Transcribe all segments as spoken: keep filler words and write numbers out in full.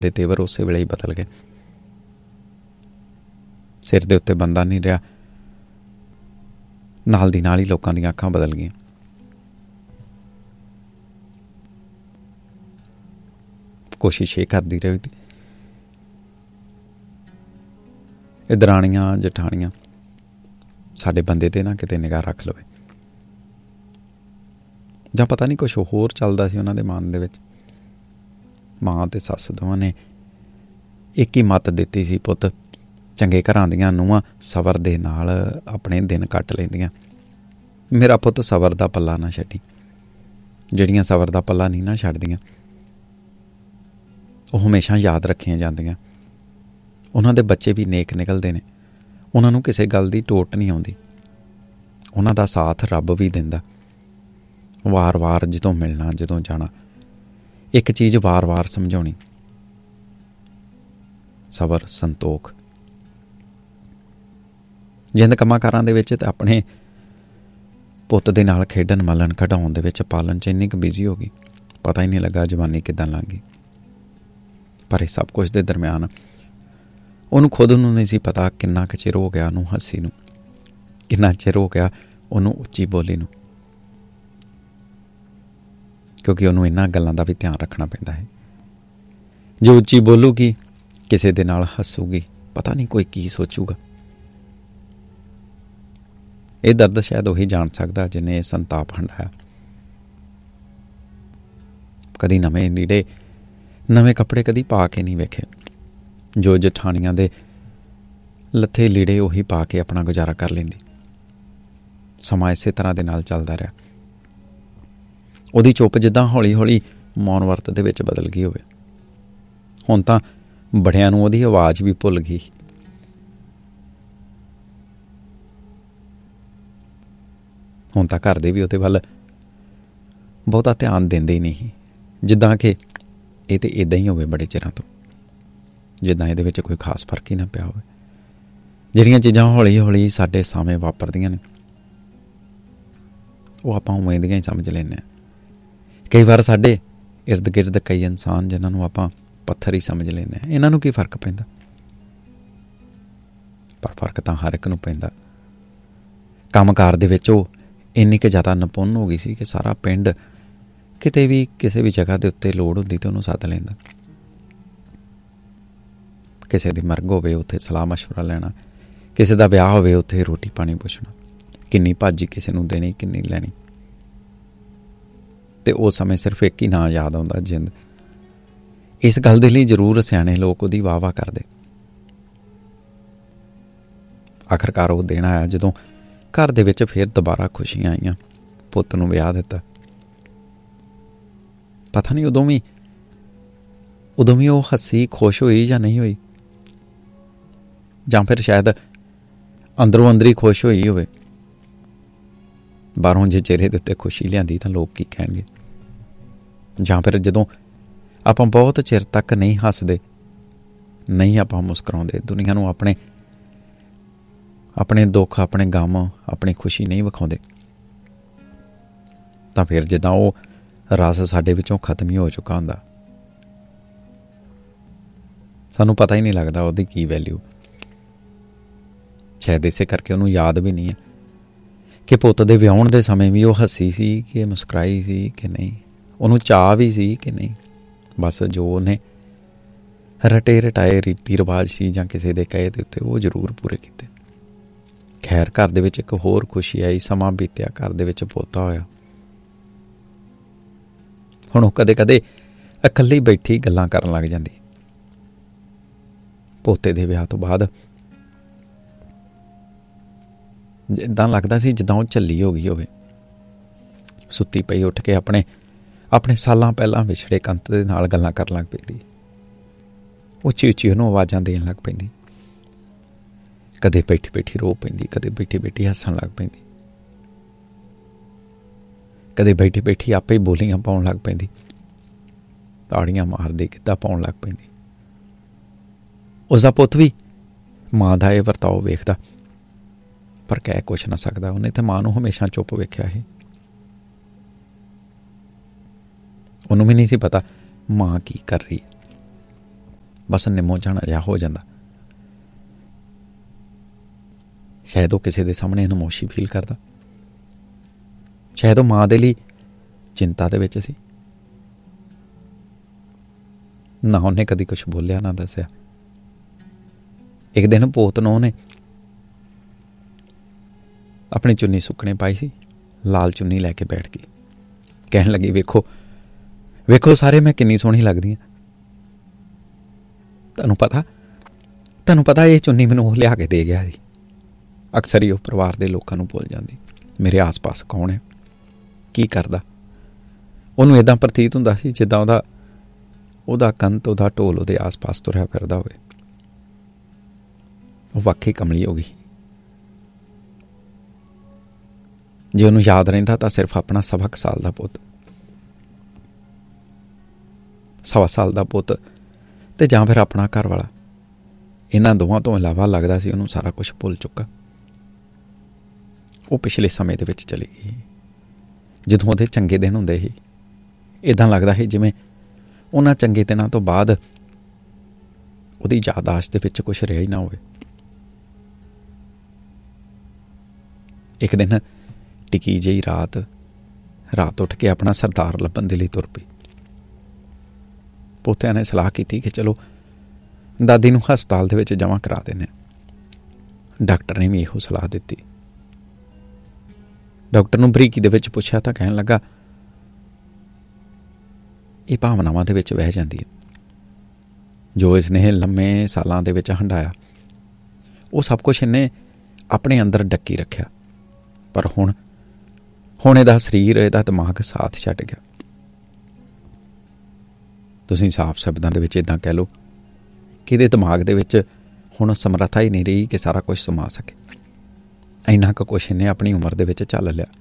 ਦੇ ਤੇਵਰ ਉਸੇ ਵੇਲੇ ਹੀ ਬਦਲ ਗਏ। ਸਿਰ ਦੇ ਉੱਤੇ ਬੰਦਾ ਨਹੀਂ ਰਿਹਾ, ਨਾਲ ਦੀ ਨਾਲ ਹੀ ਲੋਕਾਂ ਦੀਆਂ ਅੱਖਾਂ ਬਦਲ ਗਈਆਂ। ਕੋਸ਼ਿਸ਼ ਇਹ ਕਰਦੀ ਰਹੀ ਇਹ ਦਰਾਣੀਆਂ ਜਠਾਣੀਆਂ ਸਾਡੇ ਬੰਦੇ ਤੇ ਨਾ ਕਿਤੇ ਨਿਗਾਹ ਰੱਖ ਲਵੇ, ਜਾਂ ਪਤਾ ਨਹੀਂ ਕੁਛ ਹੋਰ ਚੱਲਦਾ ਸੀ ਉਹਨਾਂ ਦੇ ਮਨ ਦੇ ਵਿੱਚ। ਮਾਂ ਤੇ ਸੱਸ ਦੋਵਾਂ ਨੇ ਇੱਕ ਹੀ ਮੱਤ ਦਿੱਤੀ ਸੀ, ਪੁੱਤ ਚੰਗੇ ਘਰਾਂ ਦੀਆਂ ਨੂੰਹਾਂ ਸਬਰ ਦੇ ਨਾਲ ਆਪਣੇ ਦਿਨ ਕੱਟ ਲੈਂਦੀਆਂ। ਮੇਰਾ ਪੁੱਤ ਸਬਰ ਦਾ ਪੱਲਾ ਨਾ ਛੱਡੀ। ਜਿਹੜੀਆਂ ਸਬਰ ਦਾ ਪੱਲਾ ਨਹੀਂ ਨਾ ਛੱਡਦੀਆਂ ਉਹ ਹਮੇਸ਼ਾ ਯਾਦ ਰੱਖੀਆਂ ਜਾਂਦੀਆਂ। ਉਹਨਾਂ ਦੇ ਬੱਚੇ ਵੀ ਨੇਕ ਨਿਕਲਦੇ ਨੇ, ਉਹਨਾਂ ਨੂੰ ਕਿਸੇ ਗੱਲ ਦੀ ਟੋਟ ਨਹੀਂ ਆਉਂਦੀ, ਉਹਨਾਂ ਦਾ ਸਾਥ ਰੱਬ ਵੀ ਦਿੰਦਾ। ਵਾਰ-ਵਾਰ ਜਦੋਂ ਮਿਲਣਾ, ਜਦੋਂ ਜਾਣਾ, ਇੱਕ ਚੀਜ਼ ਵਾਰ-ਵਾਰ ਸਮਝਾਉਣੀ, ਸਬਰ, ਸੰਤੋਖ। ਜਿੰਦ ਕੰਮਾਂ ਕਾਰਾਂ ਦੇ ਵਿੱਚ ਤਾਂ ਆਪਣੇ ਪੁੱਤ ਦੇ ਨਾਲ ਖੇਡਣ, ਮਲਣ, ਖਿਡਾਉਣ ਦੇ ਵਿੱਚ, ਪਾਲਣ 'ਚ ਇੰਨੀ ਕੁ ਬਿਜ਼ੀ ਹੋ ਗਈ, ਪਤਾ ਹੀ ਨਹੀਂ ਲੱਗਾ ਜਵਾਨੀ ਕਿੱਦਾਂ ਲੰਘ ਗਈ। ਪਰ ਇਹ ਸਭ ਕੁਝ ਦੇ ਦਰਮਿਆਨ ਉਹਨੂੰ ਖੁਦ ਨੂੰ ਨਹੀਂ ਸੀ ਪਤਾ ਕਿੰਨਾ ਕੁ ਚਿਰ ਹੋ ਗਿਆ ਉਹਨੂੰ ਹੱਸੀ ਨੂੰ, ਕਿੰਨਾ ਚਿਰ ਹੋ ਗਿਆ ਉਹਨੂੰ ਉੱਚੀ ਬੋਲੀ ਨੂੰ, ਕਿਉਂਕਿ ਉਹਨੂੰ ਇਹਨਾਂ ਗੱਲਾਂ ਦਾ ਵੀ ਧਿਆਨ ਰੱਖਣਾ ਪੈਂਦਾ ਹੈ। ਜੇ ਉੱਚੀ ਬੋਲੂਗੀ, ਕਿਸੇ ਦੇ ਨਾਲ ਹੱਸੂਗੀ, ਪਤਾ ਨਹੀਂ ਕੋਈ ਕੀ ਸੋਚੂਗਾ। ਇਹ ਦਰਦ ਸ਼ਾਇਦ ਉਹੀ ਜਾਣ ਸਕਦਾ ਜਿਹਨੇ ਇਹ ਸੰਤਾਪ ਹੰਢਾਇਆ। ਕਦੀ ਨਵੇਂ ਲੀੜੇ, ਨਵੇਂ ਕੱਪੜੇ ਕਦੀ ਪਾ ਕੇ ਨਹੀਂ ਵੇਖੇ। ਜੋ ਜਠਾਣੀਆਂ ਦੇ ਲੱਥੇ ਲੀੜੇ ਉਹੀ ਪਾ ਕੇ ਆਪਣਾ ਗੁਜ਼ਾਰਾ ਕਰ ਲੈਂਦੀ। ਸਮਾਂ ਇਸੇ ਤਰ੍ਹਾਂ ਦੇ ਨਾਲ ਚੱਲਦਾ ਰਿਹਾ। ਉਹਦੀ ਚੁੱਪ ਜਿੱਦਾਂ ਹੌਲੀ ਹੌਲੀ ਮੌਨ ਵਰਤ ਦੇ ਵਿੱਚ ਬਦਲ ਗਈ ਹੋਵੇ। ਹੁਣ ਤਾਂ ਬੜਿਆਂ ਨੂੰ ਉਹਦੀ ਆਵਾਜ਼ ਵੀ ਭੁੱਲ ਗਈ। ਹੁਣ ਤਾਂ ਘਰ ਦੇ ਵੀ ਉਹਦੇ ਵੱਲ ਬਹੁਤਾ ਧਿਆਨ ਦਿੰਦੇ ਹੀ ਨਹੀਂ, ਜਿੱਦਾਂ ਕਿ ਇਹ ਤਾਂ ਇੱਦਾਂ ਹੀ ਹੋਵੇ ਬੜੇ ਚਿਰਾਂ ਤੋਂ, ਜਿੱਦਾਂ ਇਹਦੇ ਵਿੱਚ ਕੋਈ ਖਾਸ ਫਰਕ ਹੀ ਨਾ ਪਿਆ ਹੋਵੇ। ਜਿਹੜੀਆਂ ਚੀਜ਼ਾਂ ਹੌਲੀ ਹੌਲੀ ਸਾਡੇ ਸਾਹਮਣੇ ਵਾਪਰਦੀਆਂ ਨੇ ਉਹ ਆਪਾਂ ਉਵੇਂ ਦੀਆਂ ਹੀ ਸਮਝ ਲੈਂਦੇ ਹਾਂ। ਕਈ ਵਾਰ ਸਾਡੇ ਇਰਦ ਗਿਰਦ ਕਈ ਇਨਸਾਨ ਜਿਨ੍ਹਾਂ ਨੂੰ ਆਪਾਂ ਪੱਥਰ ਹੀ ਸਮਝ ਲੈਂਦੇ ਹਾਂ, ਇਹਨਾਂ ਨੂੰ ਕੀ ਫਰਕ ਪੈਂਦਾ? ਪਰ ਫਰਕ ਤਾਂ ਹਰ ਇੱਕ ਨੂੰ ਪੈਂਦਾ। ਕੰਮਕਾਰ ਦੇ ਵਿੱਚ ਉਹ ਇੰਨੀ ਕੁ ਜ਼ਿਆਦਾ ਨਿਪੁੰਨ ਹੋ ਗਈ ਸੀ ਕਿ ਸਾਰਾ ਪਿੰਡ ਕਿਤੇ ਵੀ ਕਿਸੇ ਵੀ ਜਗ੍ਹਾ ਦੇ ਉੱਤੇ ਲੋੜ ਹੁੰਦੀ ਤਾਂ ਉਹਨੂੰ ਸੱਦ ਲੈਂਦਾ। ਕਿਸੇ ਦੀ ਮਰਗ ਹੋਵੇ ਉੱਥੇ ਸਲਾਹ ਮਸ਼ਵਰਾ ਲੈਣਾ, ਕਿਸੇ ਦਾ ਵਿਆਹ ਹੋਵੇ ਉੱਥੇ ਰੋਟੀ ਪਾਣੀ ਪੁੱਛਣਾ, ਕਿੰਨੀ ਭਾਜੀ ਕਿਸੇ ਨੂੰ ਦੇਣੀ, ਕਿੰਨੀ ਲੈਣੀ। ਤੇ ਉਸ ਸਮੇਂ ਸਿਰਫ ਇੱਕ ਹੀ ਨਾਂ ਯਾਦ ਆਉਂਦਾ, ਜਿੰਦ। ਇਸ ਗੱਲ ਦੇ ਲਈ ਜ਼ਰੂਰ ਸਿਆਣੇ ਲੋਕ ਉਹਦੀ ਵਾਹ ਵਾਹ ਕਰਦੇ। ਆਖਰਕਾਰ ਉਹ ਦਿਨ ਆਇਆ ਜਦੋਂ ਘਰ ਦੇ ਵਿੱਚ ਫਿਰ ਦੁਬਾਰਾ ਖੁਸ਼ੀਆਂ ਆਈਆਂ। ਪੁੱਤ ਨੂੰ ਵਿਆਹ ਦਿੱਤਾ। ਪਤਾ ਨਹੀਂ ਉਦੋਂ ਵੀ ਉਦੋਂ ਵੀ ਉਹ ਹੱਸੀ, ਖੁਸ਼ ਹੋਈ ਜਾਂ ਨਹੀਂ ਹੋਈ, ਜਾਂ ਫਿਰ ਸ਼ਾਇਦ ਅੰਦਰੋਂ ਅੰਦਰੀ ਖੁਸ਼ ਹੋਈ ਹੋਵੇ। ਬਾਹਰੋਂ ਜੇ ਚਿਹਰੇ ਦੇ ਉੱਤੇ ਖੁਸ਼ੀ ਲਿਆਂਦੀ ਤਾਂ ਲੋਕ ਕੀ ਕਹਿਣਗੇ। ਜਾਂ ਫਿਰ ਜਦੋਂ ਆਪਾਂ ਬਹੁਤ ਚਿਰ ਤੱਕ ਨਹੀਂ ਹੱਸਦੇ, ਨਹੀਂ ਆਪਾਂ ਮੁਸਕਰਾਉਂਦੇ, ਦੁਨੀਆ ਨੂੰ ਆਪਣੇ ਆਪਣੇ ਦੁੱਖ, ਆਪਣੇ ਗਮ, ਆਪਣੀ ਖੁਸ਼ੀ ਨਹੀਂ ਵਿਖਾਉਂਦੇ, ਤਾਂ ਫਿਰ ਜਿੱਦਾਂ ਉਹ ਰਸ ਸਾਡੇ ਵਿੱਚੋਂ ਖਤਮ ਹੀ ਹੋ ਚੁੱਕਾ ਹੁੰਦਾ। ਸਾਨੂੰ ਪਤਾ ਹੀ ਨਹੀਂ ਲੱਗਦਾ ਉਹਦੀ ਕੀ ਵੈਲਿਊ। ਸ਼ਾਇਦ ਇਸੇ ਕਰਕੇ ਉਹਨੂੰ ਯਾਦ ਵੀ ਨਹੀਂ ਹੈ ਕਿ ਪੁੱਤ ਦੇ ਵਿਆਹੁਣ ਦੇ ਸਮੇਂ ਵੀ ਉਹ ਹੱਸੀ ਸੀ ਕਿ ਮੁਸਕਰਾਈ ਸੀ ਕਿ ਨਹੀਂ, ਉਹਨੂੰ ਚਾਅ ਵੀ ਸੀ ਕਿ ਨਹੀਂ। ਬਸ ਜੋ ਉਹਨੇ ਰਟੇ ਰਟਾਏ ਰੀਤੀ ਰਿਵਾਜ ਸੀ ਜਾਂ ਕਿਸੇ ਦੇ ਕਹੇ ਦੇ ਉੱਤੇ, ਉਹ ਜ਼ਰੂਰ ਪੂਰੇ ਕੀਤੇ। ਖੈਰ, ਘਰ ਦੇ ਵਿੱਚ ਇੱਕ ਹੋਰ ਖੁਸ਼ੀ ਆਈ। ਸਮਾਂ ਬੀਤਿਆ, ਘਰ ਦੇ ਵਿੱਚ ਪੋਤਾ ਹੋਇਆ। ਹੁਣ ਉਹ ਕਦੇ ਕਦੇ ਇਕੱਲੀ ਬੈਠੀ ਗੱਲਾਂ ਕਰਨ ਲੱਗ ਜਾਂਦੀ। ਪੋਤੇ ਦੇ ਵਿਆਹ ਤੋਂ ਬਾਅਦ ਜਿੱਦਾਂ ਲੱਗਦਾ ਸੀ ਜਿੱਦਾਂ ਉਹ ਝੱਲੀ ਹੋ ਗਈ ਹੋਵੇ। ਸੁੱਤੀ ਪਈ ਉੱਠ ਕੇ ਆਪਣੇ ਆਪਣੇ ਸਾਲਾਂ ਪਹਿਲਾਂ ਵਿਛੜੇ ਕੰਤ ਦੇ ਨਾਲ ਗੱਲਾਂ ਕਰਨ ਲੱਗ ਪੈਂਦੀ। ਉੱਚੀ ਉੱਚੀ ਉਹਨੂੰ ਆਵਾਜ਼ਾਂ ਦੇਣ ਲੱਗ ਪੈਂਦੀ। ਕਦੇ ਬੈਠੀ ਬੈਠੀ ਰੋ ਪੈਂਦੀ, ਕਦੇ ਬੈਠੀ ਬੈਠੀ ਹੱਸਣ ਲੱਗ ਪੈਂਦੀ, ਕਦੇ ਬੈਠੀ ਬੈਠੀ ਆਪੇ ਹੀ ਬੋਲੀਆਂ ਪਾਉਣ ਲੱਗ ਪੈਂਦੀ, ਤਾੜੀਆਂ ਮਾਰਦੀ, ਗਿੱਧਾ ਪਾਉਣ ਲੱਗ ਪੈਂਦੀ। ਉਸਦਾ ਪੁੱਤ ਵੀ ਮਾਂ ਦਾ ਇਹ ਵਰਤਾਓ ਵੇਖਦਾ, ਪਰ ਕਹਿ ਕੁਛ ਨਾ ਸਕਦਾ। ਉਹਨੇ ਤਾਂ ਮਾਂ ਨੂੰ ਹਮੇਸ਼ਾ ਚੁੱਪ ਵੇਖਿਆ ਸੀ। ਉਹਨੂੰ ਵੀ ਨਹੀਂ ਸੀ ਪਤਾ ਮਾਂ ਕੀ ਕਰ ਰਹੀ ਹੈ। ਬਸ ਨਿੰਮੋ ਝਾਣਾ ਜਿਹਾ ਹੋ ਜਾਂਦਾ। ਸ਼ਾਇਦ ਉਹ ਕਿਸੇ ਦੇ ਸਾਹਮਣੇ ਨਮੋਸ਼ੀ ਫੀਲ ਕਰਦਾ, ਸ਼ਾਇਦ ਉਹ ਮਾਂ ਦੇ ਲਈ ਚਿੰਤਾ ਦੇ ਵਿੱਚ ਸੀ। ਨਾ ਉਹਨੇ ਕਦੀ ਕੁਛ ਬੋਲਿਆ ਨਾ ਦੱਸਿਆ। ਇੱਕ ਦਿਨ ਪੋਤ ਨੂੰ ਉਹਨੇ ਆਪਣੀ ਚੁੰਨੀ ਸੁੱਕਣੇ ਪਾਈ ਸੀ, ਲਾਲ ਚੁੰਨੀ ਲੈ ਕੇ ਬੈਠ ਗਈ। ਕਹਿਣ ਲੱਗੀ, ਵੇਖੋ ਵੇਖੋ ਸਾਰੇ ਮੈਂ ਕਿੰਨੀ ਸੋਹਣੀ ਲੱਗਦੀ ਹਾਂ। ਤੁਹਾਨੂੰ ਪਤਾ ਤੁਹਾਨੂੰ ਪਤਾ ਇਹ ਚੁੰਨੀ ਮੈਨੂੰ ਉਹ ਲਿਆ ਕੇ ਦੇ ਗਿਆ ਸੀ। ਅਕਸਰ ਹੀ ਉਹ ਪਰਿਵਾਰ ਦੇ ਲੋਕਾਂ ਨੂੰ ਭੁੱਲ ਜਾਂਦੀ, ਮੇਰੇ ਆਸ ਪਾਸ ਕੌਣ ਹੈ, ਕੀ ਕਰਦਾ। ਉਹਨੂੰ ਇੱਦਾਂ ਪ੍ਰਤੀਤ ਹੁੰਦਾ ਸੀ ਜਿੱਦਾਂ ਉਹਦਾ ਉਹਦਾ ਕੰਤ, ਉਹਦਾ ਢੋਲ ਉਹਦੇ ਆਸ ਪਾਸ ਤੁਰਿਆ ਫਿਰਦਾ ਹੋਵੇ। ਉਹ ਵਾਕਈ ਕਮਲੀ ਹੋ ਗਈ। ਜੇ ਉਹਨੂੰ ਯਾਦ ਰਹਿੰਦਾ ਤਾਂ ਸਿਰਫ ਆਪਣਾ ਸਵਾ ਕੁ ਸਾਲ ਦਾ ਪੁੱਤ, ਸਵਾ ਸਾਲ ਦਾ ਪੁੱਤ ਤੇ ਜਾਂ ਫਿਰ ਆਪਣਾ ਘਰ ਵਾਲਾ। ਇਹਨਾਂ ਦੋਵਾਂ ਤੋਂ ਇਲਾਵਾ ਲੱਗਦਾ ਸੀ ਉਹਨੂੰ ਸਾਰਾ ਕੁਛ ਭੁੱਲ ਚੁੱਕਾ। ਉਹ ਪਿਛਲੇ ਸਮੇਂ ਦੇ ਵਿੱਚ ਚਲੀ ਗਈ। ਜਦੋਂ ਉਹਦੇ ਚੰਗੇ ਦਿਨ ਹੁੰਦੇ ਸੀ, ਇੱਦਾਂ ਲੱਗਦਾ ਸੀ ਜਿਵੇਂ ਉਹਨਾਂ ਚੰਗੇ ਦਿਨਾਂ ਤੋਂ ਬਾਅਦ ਉਹਦੀ ਯਾਦਾਸ਼ਤ ਦੇ ਵਿੱਚ ਕੁਛ ਰਿਹਾ ਹੀ ਨਾ ਹੋਵੇ। ਇੱਕ ਦਿਨ ਟਿੱਕੀ ਜਿਹੀ ਰਾਤ ਰਾਤ ਉੱਠ ਕੇ ਆਪਣਾ ਸਰਦਾਰ ਲੱਭਣ ਦੇ ਲਈ ਤੁਰ ਪਈ। ਪੋਤਿਆਂ ਨੇ ਸਲਾਹ ਕੀਤੀ ਕਿ ਚਲੋ ਦਾਦੀ ਨੂੰ ਹਸਪਤਾਲ ਦੇ ਵਿੱਚ ਜਮ੍ਹਾਂ ਕਰਾ ਦਿੰਦੇ। ਡਾਕਟਰ ਨੇ ਵੀ ਇਹੋ ਸਲਾਹ ਦਿੱਤੀ। ਡਾਕਟਰ ਨੂੰ ਬਰੀਕੀ ਦੇ ਵਿੱਚ ਪੁੱਛਿਆ ਤਾਂ ਕਹਿਣ ਲੱਗਾ, ਇਹ ਭਾਵਨਾਵਾਂ ਦੇ ਵਿੱਚ ਵਹਿ ਜਾਂਦੀ ਹੈ। ਜੋ ਇਸਨੇ ਲੰਮੇ ਸਾਲਾਂ ਦੇ ਵਿੱਚ ਹੰਢਾਇਆ, ਉਹ ਸਭ ਕੁਛ ਇਹਨੇ ਆਪਣੇ ਅੰਦਰ ਡੱਕੀ ਰੱਖਿਆ। ਪਰ ਹੁਣ ਹੁਣ ਇਹਦਾ ਸਰੀਰ, ਇਹਦਾ ਦਿਮਾਗ ਸਾਥ ਛੱਡ ਗਿਆ। ਤੁਸੀਂ ਸਾਫ਼ ਸ਼ਬਦਾਂ ਦੇ ਵਿੱਚ ਇੱਦਾਂ ਕਹਿ ਲਓ ਕਿ ਇਹਦੇ ਦਿਮਾਗ ਦੇ ਵਿੱਚ ਹੁਣ ਸਮਰੱਥਾ ਹੀ ਨਹੀਂ ਰਹੀ ਕਿ ਸਾਰਾ ਕੁਝ ਸਮਾ ਸਕੇ। ਇੰਨਾ ਕੁ ਕੁਛ ਇਹਨੇ ਆਪਣੀ ਉਮਰ ਦੇ ਵਿੱਚ ਝੱਲ ਲਿਆ।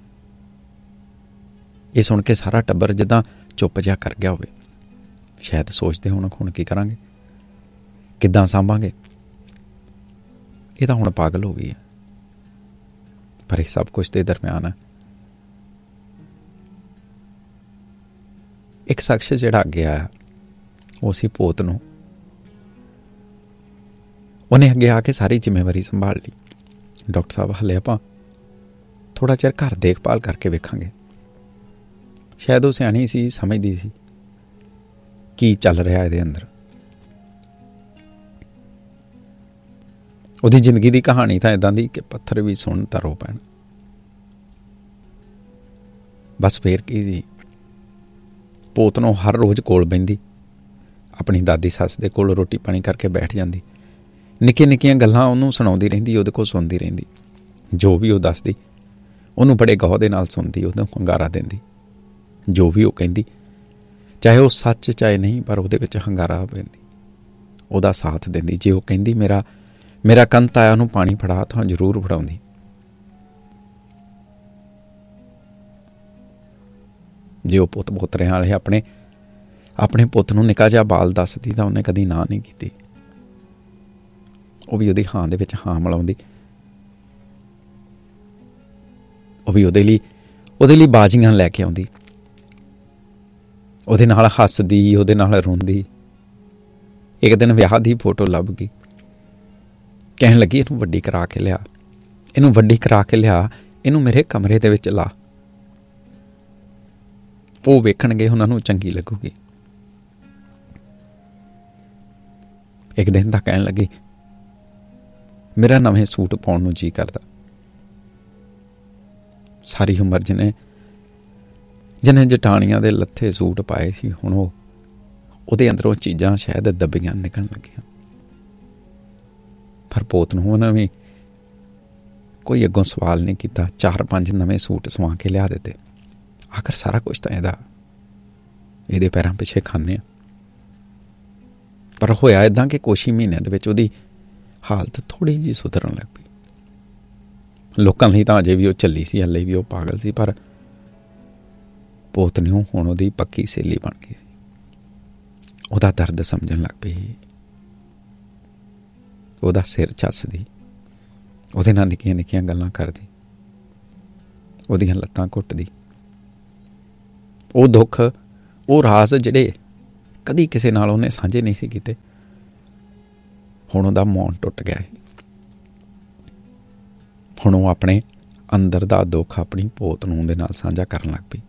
ਇਹ ਸੁਣ ਕੇ ਸਾਰਾ ਟੱਬਰ ਜਿੱਦਾਂ ਚੁੱਪ ਜਿਹਾ ਕਰ ਗਿਆ ਹੋਵੇ। ਸ਼ਾਇਦ ਸੋਚਦੇ ਹੁਣ ਹੁਣ ਕੀ ਕਰਾਂਗੇ, ਕਿੱਦਾਂ ਸਾਂਭਾਂਗੇ। ਇਹ ਤਾਂ ਹੁਣ ਪਾਗਲ ਹੋ ਗਈ ਹੈ। ਪਰ ਇਹ ਸਭ ਕੁਛ ਦੇ ਦਰਮਿਆਨ ਹੈ ਇੱਕ ਸ਼ਖਸ ਜਿਹੜਾ ਅੱਗੇ ਆਇਆ। ਉਹ ਸੀ ਪੋਤ ਨੂੰ। ਉਹਨੇ ਅੱਗੇ ਆ ਕੇ ਸਾਰੀ ਜ਼ਿੰਮੇਵਾਰੀ ਸੰਭਾਲ ਲਈ। ਡਾਕਟਰ ਸਾਹਿਬ, ਹਲੇ ਆਪਾਂ ਥੋੜ੍ਹਾ ਚਿਰ ਘਰ ਦੇਖਭਾਲ ਕਰਕੇ ਵੇਖਾਂਗੇ। ਸ਼ਾਇਦ ਉਹ ਸਿਆਣੀ ਸੀ, ਸਮਝਦੀ ਸੀ ਕੀ ਚੱਲ ਰਿਹਾ ਇਹਦੇ ਅੰਦਰ। ਉਹਦੀ ਜ਼ਿੰਦਗੀ ਦੀ ਕਹਾਣੀ ਤਾਂ ਇੱਦਾਂ ਦੀ ਕਿ ਪੱਥਰ ਵੀ ਸੁਣ ਤਾਂ ਰੋ ਪੈਣ। ਬਸ ਫੇਰ ਕੀ ਸੀ, ਪੋਤ ਨੂੰ ਹਰ ਰੋਜ਼ ਕੋਲ ਬਹਿੰਦੀ, ਆਪਣੀ ਦਾਦੀ ਸੱਸ ਦੇ ਕੋਲ ਰੋਟੀ ਪਾਣੀ ਕਰਕੇ ਬੈਠ ਜਾਂਦੀ। ਨਿੱਕੀਆਂ ਨਿੱਕੀਆਂ ਗੱਲਾਂ ਉਹਨੂੰ ਸੁਣਾਉਂਦੀ ਰਹਿੰਦੀ, ਉਹਦੇ ਕੋਲ ਸੁਣਦੀ ਰਹਿੰਦੀ। ਜੋ ਵੀ ਉਹ ਦੱਸਦੀ ਉਹਨੂੰ ਬੜੇ ਗੌਰ ਦੇ ਨਾਲ ਸੁਣਦੀ, ਉਹਨੂੰ ਹੰਗਾਰਾ ਦਿੰਦੀ। ਜੋ ਵੀ ਉਹ ਕਹਿੰਦੀ, ਚਾਹੇ ਉਹ ਸੱਚ ਚਾਹੇ ਨਹੀਂ, ਪਰ ਉਹਦੇ ਵਿੱਚ ਹੰਗਾਰਾ ਪੈਂਦੀ, ਉਹਦਾ ਸਾਥ ਦਿੰਦੀ। ਜੇ ਉਹ ਕਹਿੰਦੀ ਮੇਰਾ ਮੇਰਾ ਕੰਤ ਆਇਆ, ਉਹਨੂੰ ਪਾਣੀ ਫੜਾ, ਤਾਂ ਜ਼ਰੂਰ ਫੜਾਉਂਦੀ। ਜੇ ਉਹ ਪੁੱਤ ਪੋਤਰਿਆਂ ਵਾਲੇ ਆਪਣੇ ਆਪਣੇ ਪੁੱਤ ਨੂੰ ਨਿੱਕਾ ਜਿਹਾ ਬਾਲ ਦੱਸਦੀ ਤਾਂ ਉਹਨੇ ਕਦੀ ਨਾ ਨਹੀਂ ਕੀਤੀ। ਉਹ ਵੀ ਉਹਦੀ ਹਾਂ ਦੇ ਵਿੱਚ ਹਾਂ ਮਿਲਾਉਂਦੀ। ਉਹ ਵੀ ਉਹਦੇ ਲਈ ਉਹਦੇ ਲਈ ਬਾਜ਼ੀਆਂ ਲੈ ਕੇ ਆਉਂਦੀ, ਉਹਦੇ ਨਾਲ ਹੱਸਦੀ, ਉਹਦੇ ਨਾਲ ਰੋਂਦੀ। ਇੱਕ ਦਿਨ ਵਿਆਹ ਦੀ ਫੋਟੋ ਲੱਭ ਗਈ। ਕਹਿਣ ਲੱਗੀ, ਇਹਨੂੰ ਵੱਡੀ ਕਰਾ ਕੇ ਲਿਆ, ਇਹਨੂੰ ਵੱਡੀ ਕਰਾ ਕੇ ਲਿਆ, ਇਹਨੂੰ ਮੇਰੇ ਕਮਰੇ ਦੇ ਵਿੱਚ ਲਾ। ਉਹ ਵੇਖਣਗੇ, ਉਹਨਾਂ ਨੂੰ ਚੰਗੀ ਲੱਗੂਗੀ। ਇੱਕ ਦਿਨ ਤਾਂ ਕਹਿਣ ਲੱਗੀ, ਮੇਰਾ ਨਵੇਂ ਸੂਟ ਪਾਉਣ ਨੂੰ ਜੀ ਕਰਦਾ। ਸਾਰੀ ਉਮਰ ਜਿਹਨੇ ਜਿਹਨੇ ਜਟਾਣੀਆਂ ਦੇ ਲੱਥੇ ਸੂਟ ਪਾਏ ਸੀ, ਹੁਣ ਉਹ ਉਹਦੇ ਅੰਦਰੋਂ ਚੀਜ਼ਾਂ ਸ਼ਾਇਦ ਦੱਬੀਆਂ ਨਿਕਲਣ ਲੱਗੀਆਂ। ਪਰ ਪੋਤ ਨੂੰ ਉਹਨਾਂ ਵੀ ਕੋਈ ਅੱਗੋਂ ਸਵਾਲ ਨਹੀਂ ਕੀਤਾ। ਚਾਰ ਪੰਜ ਨਵੇਂ ਸੂਟ ਸਵਾ ਕੇ ਲਿਆ ਦਿੱਤੇ। ਆਖਰ ਸਾਰਾ ਕੁਛ ਤਾਂ ਇਹਦਾ ਇਹਦੇ ਪੈਰਾਂ ਪਿੱਛੇ ਖਾਨੇ ਆ। ਪਰ ਹੋਇਆ ਇੱਦਾਂ ਕਿ ਕੁਛ ਹੀ ਮਹੀਨਿਆਂ ਦੇ ਵਿੱਚ ਉਹਦੀ ਹਾਲਤ ਥੋੜ੍ਹੀ ਜਿਹੀ ਸੁਧਰਨ ਲੱਗ ਪਈ। ਲੋਕਾਂ ਲਈ ਤਾਂ ਅਜੇ ਵੀ ਉਹ ਝੱਲੀ ਸੀ, ਹਲੇ ਵੀ ਉਹ ਪਾਗਲ ਸੀ, ਪਰ ਪੋਤ ਨੂੰ ਹੁਣ ਉਹਦੀ ਪੱਕੀ ਸਹੇਲੀ ਬਣ ਗਈ ਸੀ। ਉਹਦਾ ਦਰਦ ਸਮਝਣ ਲੱਗ ਪਈ, ਉਹਦਾ ਸਿਰ ਚੱਸਦੀ, ਉਹਦੇ ਨਾਲ ਨਿੱਕੀਆਂ ਨਿੱਕੀਆਂ ਗੱਲਾਂ ਕਰਦੀ, ਉਹਦੀਆਂ ਲੱਤਾਂ ਘੁੱਟਦੀ। ਉਹ ਦੁੱਖ, ਉਹ ਰਾਜ਼ ਜਿਹੜੇ ਕਦੀ ਕਿਸੇ ਨਾਲ ਉਹਨੇ ਸਾਂਝੇ ਨਹੀਂ ਸੀ ਕੀਤੇ, ਹੁਣ ਉਹਦਾ ਮੌਨ ਟੁੱਟ ਗਿਆ ਸੀ। ਹੁਣ ਉਹ ਆਪਣੇ ਅੰਦਰ ਦਾ ਦੁੱਖ ਆਪਣੀ ਪੋਤ ਨੂੰ ਉਹਦੇ ਨਾਲ ਸਾਂਝਾ ਕਰਨ ਲੱਗ ਪਈ।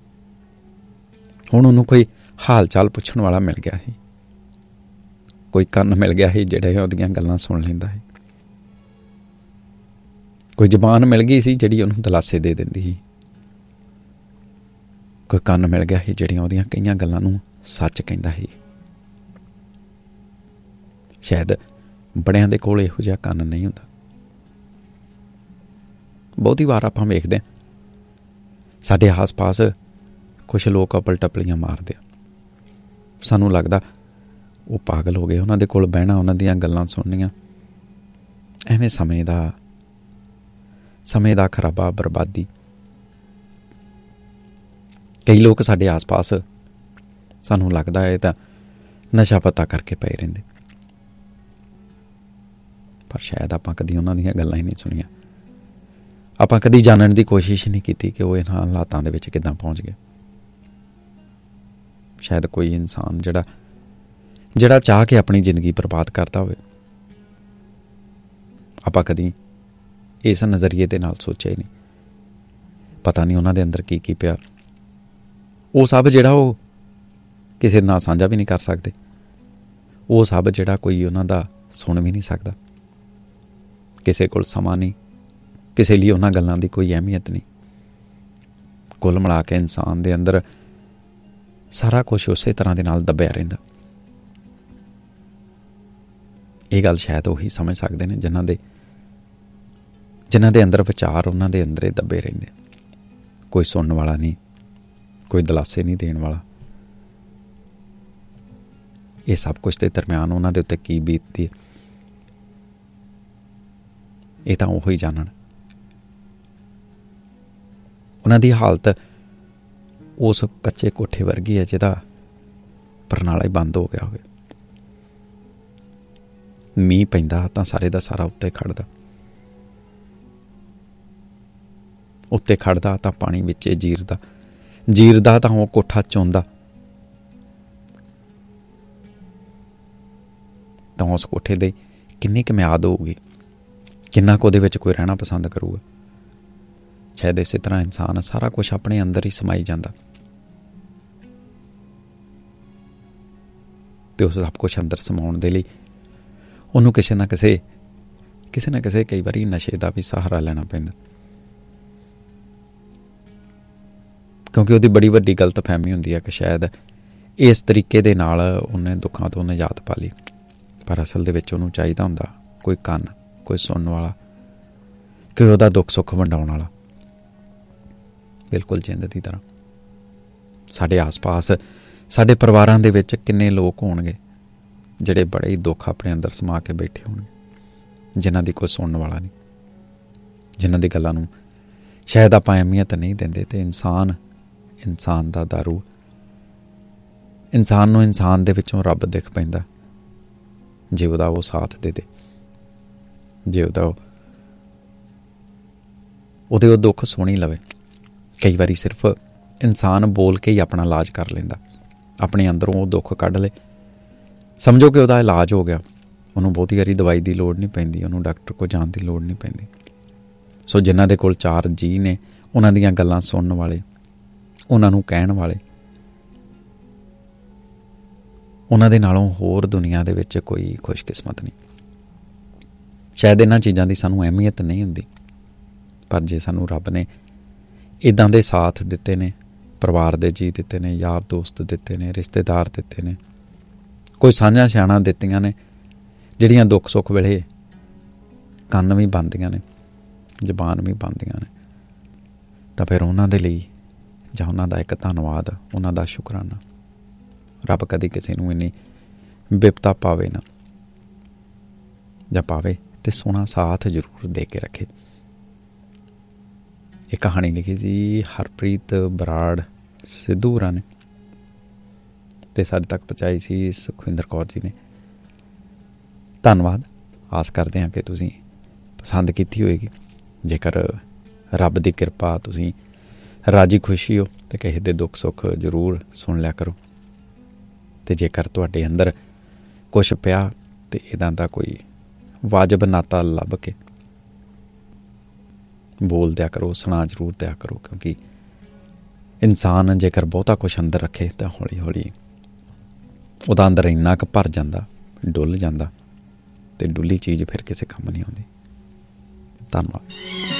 ਹੁਣ ਉਹਨੂੰ ਕੋਈ ਹਾਲ ਚਾਲ ਪੁੱਛਣ ਵਾਲਾ ਮਿਲ ਗਿਆ ਸੀ, ਕੋਈ ਕੰਨ ਮਿਲ ਗਿਆ ਸੀ ਜਿਹੜੇ ਉਹਦੀਆਂ ਗੱਲਾਂ ਸੁਣ ਲੈਂਦਾ ਸੀ, ਕੋਈ ਜ਼ਬਾਨ ਮਿਲ ਗਈ ਸੀ ਜਿਹੜੀ ਉਹਨੂੰ ਦਿਲਾਸੇ ਦੇ ਦਿੰਦੀ ਸੀ, ਕੋਈ ਕੰਨ ਮਿਲ ਗਿਆ ਸੀ ਜਿਹੜੀਆਂ ਉਹਦੀਆਂ ਕਈਆਂ ਗੱਲਾਂ ਨੂੰ ਸੱਚ ਕਹਿੰਦਾ ਸੀ। ਸ਼ਾਇਦ ਬੜਿਆਂ ਦੇ ਕੋਲ ਇਹੋ ਜਿਹਾ ਕੰਨ ਨਹੀਂ ਹੁੰਦਾ। ਬਹੁਤੀ ਵਾਰ ਆਪਾਂ ਵੇਖਦੇ ਹਾਂ ਸਾਡੇ ਆਸ ਪਾਸ ਕੁਛ ਲੋਕ ਅਪਲ ਟਪਲੀਆਂ ਮਾਰਦੇ ਆ, ਸਾਨੂੰ ਲੱਗਦਾ ਉਹ ਪਾਗਲ ਹੋ ਗਏ, ਉਹਨਾਂ ਦੇ ਕੋਲ ਬਹਿਣਾ, ਉਹਨਾਂ ਦੀਆਂ ਗੱਲਾਂ ਸੁਣਨੀਆਂ ਐਵੇਂ ਸਮੇਂ ਦਾ ਸਮੇਂ ਦਾ ਖਰਾਬਾ, ਬਰਬਾਦੀ। ਕਈ ਲੋਕ ਸਾਡੇ ਆਸ ਪਾਸ ਸਾਨੂੰ ਲੱਗਦਾ ਇਹ ਤਾਂ ਨਸ਼ਾ ਪੱਤਾ ਕਰਕੇ ਪਏ ਰਹਿੰਦੇ, ਪਰ ਸ਼ਾਇਦ ਆਪਾਂ ਕਦੀ ਉਹਨਾਂ ਦੀਆਂ ਗੱਲਾਂ ਹੀ ਨਹੀਂ ਸੁਣੀਆਂ। ਆਪਾਂ ਕਦੀ ਜਾਣਨ ਦੀ ਕੋਸ਼ਿਸ਼ ਨਹੀਂ ਕੀਤੀ ਕਿ ਉਹ ਇਹਨਾਂ ਹਾਲਾਤਾਂ ਦੇ ਵਿੱਚ ਕਿੱਦਾਂ ਪਹੁੰਚ ਗਏ। ਸ਼ਾਇਦ ਕੋਈ ਇਨਸਾਨ ਜਿਹੜਾ ਜਿਹੜਾ ਚਾਹ ਕੇ ਆਪਣੀ ਜ਼ਿੰਦਗੀ ਬਰਬਾਦ ਕਰਦਾ ਹੋਵੇ, ਆਪਾਂ ਕਦੀ ਇਸ ਨਜ਼ਰੀਏ ਦੇ ਨਾਲ ਸੋਚਿਆ ਹੀ ਨਹੀਂ। ਪਤਾ ਨਹੀਂ ਉਹਨਾਂ ਦੇ ਅੰਦਰ ਕੀ ਕੀ ਪਿਆ। ਉਹ ਸਭ ਜਿਹੜਾ ਉਹ ਕਿਸੇ ਨਾਲ ਸਾਂਝਾ ਵੀ ਨਹੀਂ ਕਰ ਸਕਦੇ, ਉਹ ਸਭ ਜਿਹੜਾ ਕੋਈ ਉਹਨਾਂ ਦਾ ਸੁਣ ਵੀ ਨਹੀਂ ਸਕਦਾ। ਕਿਸੇ ਕੋਲ ਸਮਾਂ ਨਹੀਂ, ਕਿਸੇ ਲਈ ਉਹਨਾਂ ਗੱਲਾਂ ਦੀ ਕੋਈ ਅਹਿਮੀਅਤ ਨਹੀਂ। ਕੁੱਲ ਮਿਲਾ ਕੇ ਇਨਸਾਨ ਦੇ ਅੰਦਰ ਸਾਰਾ ਕੁਛ ਉਸੇ ਤਰ੍ਹਾਂ ਦੇ ਨਾਲ ਦੱਬਿਆ ਰਹਿੰਦਾ। ਇਹ ਗੱਲ ਸ਼ਾਇਦ ਉਹੀ ਸਮਝ ਸਕਦੇ ਨੇ ਜਿਨ੍ਹਾਂ ਦੇ ਜਿਨ੍ਹਾਂ ਦੇ ਅੰਦਰ ਵਿਚਾਰ ਉਹਨਾਂ ਦੇ ਅੰਦਰੇ ਦੱਬੇ ਰਹਿੰਦੇ। ਕੋਈ ਸੁਣਨ ਵਾਲਾ ਨਹੀਂ, ਕੋਈ ਦਿਲਾਸੇ ਨਹੀਂ ਦੇਣ ਵਾਲਾ। ਇਹ ਸਭ ਕੁਛ ਦੇ ਦਰਮਿਆਨ ਉਹਨਾਂ ਦੇ ਉੱਤੇ ਕੀ ਬੀਤਦੀ ਹੈ, ਇਹ ਤਾਂ ਉਹੀ ਜਾਣਨ। ਉਹਨਾਂ ਦੀ ਹਾਲਤ ਉਸ ਕੱਚੇ ਕੋਠੇ ਵਰਗੀ ਹੈ ਜਿਹਦਾ ਪਰਨਾਲਾ ਹੀ ਬੰਦ ਹੋ ਗਿਆ ਹੋਵੇ। ਮੀਂਹ ਪੈਂਦਾ ਤਾਂ ਸਾਰੇ ਦਾ ਸਾਰਾ ਉੱਤੇ ਖੜਦਾ, ਉੱਤੇ ਖੜਦਾ ਤਾਂ ਪਾਣੀ ਵਿੱਚ ਜੀਰਦਾ, ਜੀਰਦਾ ਤਾਂ ਉਹ ਕੋਠਾ ਚੋਂਦਾ, ਤਾਂ ਉਸ ਕੋਠੇ ਦੇ ਕਿੰਨੀ ਕੁ ਮਿਆਦ ਹੋਊਗੀ, ਕਿੰਨਾ ਕੁ ਉਹਦੇ ਵਿੱਚ ਕੋਈ ਰਹਿਣਾ ਪਸੰਦ ਕਰੂਗਾ। ਸ਼ਾਇਦ ਇਸੇ ਤਰ੍ਹਾਂ ਇਨਸਾਨ ਸਾਰਾ ਕੁਛ ਆਪਣੇ ਅੰਦਰ ਹੀ ਸਮਾਈ ਜਾਂਦਾ, ਤੇ ਉਸ ਸਭ ਕੁਛ ਅੰਦਰ ਸਮਾਉਣ ਦੇ ਲਈ ਉਹਨੂੰ ਕਿਸੇ ਨਾ ਕਿਸੇ ਕਿਸੇ ਨਾ ਕਿਸੇ ਕਈ ਵਾਰੀ ਨਸ਼ੇ ਦਾ ਵੀ ਸਹਾਰਾ ਲੈਣਾ ਪੈਂਦਾ, ਕਿਉਂਕਿ ਉਹਦੀ ਬੜੀ ਵੱਡੀ ਗਲਤ ਫਹਿਮੀ ਹੁੰਦੀ ਹੈ ਕਿ ਸ਼ਾਇਦ ਇਸ ਤਰੀਕੇ ਦੇ ਨਾਲ ਉਹਨੇ ਦੁੱਖਾਂ ਤੋਂ ਨਿਜਾਤ ਪਾ ਲਈ। ਪਰ ਅਸਲ ਦੇ ਵਿੱਚ ਉਹਨੂੰ ਚਾਹੀਦਾ ਹੁੰਦਾ ਕੋਈ ਕੰਨ, ਕੋਈ ਸੁਣਨ ਵਾਲਾ, ਕੋਈ ਉਹਦਾ ਦੁੱਖ ਸੁੱਖ ਵੰਡਾਉਣ ਵਾਲਾ। ਬਿਲਕੁਲ ਜਿੰਦ ਦੀ ਤਰ੍ਹਾਂ ਸਾਡੇ ਆਸ ਪਾਸ ਸਾਡੇ ਪਰਿਵਾਰਾਂ ਦੇ ਵਿੱਚ ਕਿੰਨੇ ਲੋਕ ਹੋਣਗੇ ਜਿਹੜੇ ਬੜੇ ਹੀ ਦੁੱਖ ਆਪਣੇ ਅੰਦਰ ਸਮਾ ਕੇ ਬੈਠੇ ਹੋਣਗੇ, ਜਿਨ੍ਹਾਂ ਦੀ ਕੋਈ ਸੁਣਨ ਵਾਲਾ ਨਹੀਂ, ਜਿਨ੍ਹਾਂ ਦੀ ਗੱਲਾਂ ਨੂੰ ਸ਼ਾਇਦ ਆਪਾਂ ਅਹਿਮੀਅਤ ਨਹੀਂ ਦਿੰਦੇ। ਤੇ ਇਨਸਾਨ ਇਨਸਾਨ ਦਾ ਦਾਰੂ, ਇਨਸਾਨ ਨੂੰ ਇਨਸਾਨ ਦੇ ਵਿੱਚੋਂ ਰੱਬ ਦਿਖ ਪੈਂਦਾ ਜੇ ਉਹਦਾ ਉਹ ਸਾਥ ਦੇ ਦੇ, ਜੇ ਉਹਦਾ ਉਹਦੇ ਉਹ ਦੁੱਖ ਸੁਣੀ ਲਵੇ। ਕਈ ਵਾਰੀ ਸਿਰਫ ਇਨਸਾਨ ਬੋਲ ਕੇ ਹੀ ਆਪਣਾ ਇਲਾਜ ਕਰ ਲੈਂਦਾ, ਆਪਣੇ ਅੰਦਰੋਂ ਉਹ ਦੁੱਖ ਕੱਢ ਲੇ, ਸਮਝੋ ਕਿ ਉਹਦਾ ਇਲਾਜ ਹੋ ਗਿਆ। ਉਹਨੂੰ ਬਹੁਤੀ ਵਾਰੀ ਦਵਾਈ ਦੀ ਲੋੜ ਨਹੀਂ ਪੈਂਦੀ, ਉਹਨੂੰ ਡਾਕਟਰ ਕੋਲ ਜਾਣ ਦੀ ਲੋੜ ਨਹੀਂ ਪੈਂਦੀ। ਸੋ ਜਿਨ੍ਹਾਂ ਦੇ ਕੋਲ ਚਾਰ ਜੀਅ ਨੇ, ਉਹਨਾਂ ਦੀਆਂ ਗੱਲਾਂ ਸੁਣਨ ਵਾਲੇ, ਉਹਨਾਂ ਨੂੰ ਕਹਿਣ ਵਾਲੇ, ਉਹਨਾਂ ਦੇ ਨਾਲੋਂ ਹੋਰ ਦੁਨੀਆ ਦੇ ਵਿੱਚ ਕੋਈ ਖੁਸ਼ਕਿਸਮਤ ਨਹੀਂ। ਸ਼ਾਇਦ ਇਹਨਾਂ ਚੀਜ਼ਾਂ ਦੀ ਸਾਨੂੰ ਅਹਿਮੀਅਤ ਨਹੀਂ ਹੁੰਦੀ, ਪਰ ਜੇ ਸਾਨੂੰ ਰੱਬ ਨੇ ਇੱਦਾਂ ਦੇ ਸਾਥ ਦਿੱਤੇ ਨੇ, ਪਰਿਵਾਰ ਦੇ ਜੀਅ ਦਿੱਤੇ ਨੇ, ਯਾਰ ਦੋਸਤ ਦਿੱਤੇ ਨੇ, ਰਿਸ਼ਤੇਦਾਰ ਦਿੱਤੇ ਨੇ, ਕੋਈ ਸਾਂਝਾਂ ਸਿਆਣਾਂ ਦਿੱਤੀਆਂ ਨੇ ਜਿਹੜੀਆਂ ਦੁੱਖ ਸੁੱਖ ਵੇਲੇ ਕੰਨ ਵੀ ਬੰਦੀਆਂ ਨੇ, ਜ਼ਬਾਨ ਵੀ ਬੰਦੀਆਂ ਨੇ, ਤਾਂ ਫਿਰ ਉਹਨਾਂ ਦੇ ਲਈ ਜਾਂ ਉਹਨਾਂ ਦਾ ਇੱਕ ਧੰਨਵਾਦ, ਉਹਨਾਂ ਦਾ ਸ਼ੁਕਰਾਨਾ। ਰੱਬ ਕਦੀ ਕਿਸੇ ਨੂੰ ਇੰਨੀ ਬਿਪਤਾ ਪਾਵੇ ਨਾ, ਜਾਂ ਪਾਵੇ ਤੇ ਸੋਹਣਾ ਸਾਥ ਜ਼ਰੂਰ ਦੇ ਕੇ ਰੱਖੇ। ਇਹ ਕਹਾਣੀ ਲਿਖੀ ਸੀ ਹਰਪ੍ਰੀਤ ਬਰਾੜ ਸਿੱਧੂ ਹੋਰਾਂ ਨੇ, ਤੇ ਸਾਡੇ ਤੱਕ ਪਹੁੰਚਾਈ ਸੀ ਸੁਖਵਿੰਦਰ ਕੌਰ ਜੀ ਨੇ। ਧੰਨਵਾਦ। ਆਸ ਕਰਦੇ ਹਾਂ ਕਿ ਤੁਸੀਂ ਪਸੰਦ ਕੀਤੀ ਹੋਏਗੀ। ਜੇਕਰ ਰੱਬ ਦੀ ਕਿਰਪਾ ਤੁਸੀਂ ਰਾਜੀ ਖੁਸ਼ੀ ਹੋ ਤੇ ਕਿਸੇ ਦੇ ਦੁੱਖ ਸੁੱਖ ਜ਼ਰੂਰ ਸੁਣ ਲਿਆ ਕਰੋ। ਤੇ ਜੇਕਰ ਤੁਹਾਡੇ ਅੰਦਰ ਕੁਛ ਪਿਆ ਤੇ ਇਹਦਾ ਦਾ ਕੋਈ ਵਾਜਬ ਨਾਤਾ ਲੱਭ ਕੇ ਬੋਲ ਦਿਆ ਕਰੋ, ਸੁਣਾ ਜ਼ਰੂਰ ਦਿਆ ਕਰੋ। ਕਿਉਂਕਿ ਇਨਸਾਨ ਜੇਕਰ ਬਹੁਤਾ ਕੁਛ ਅੰਦਰ ਰੱਖੇ ਤਾਂ ਹੌਲੀ ਹੌਲੀ ਉਹਦਾ ਅੰਦਰ ਇੰਨਾ ਕੁ ਭਰ ਜਾਂਦਾ, ਡੁੱਲ ਜਾਂਦਾ, ਅਤੇ ਡੁੱਲੀ ਚੀਜ਼ ਫਿਰ ਕਿਸੇ ਕੰਮ ਨਹੀਂ ਆਉਂਦੀ। ਧੰਨਵਾਦ।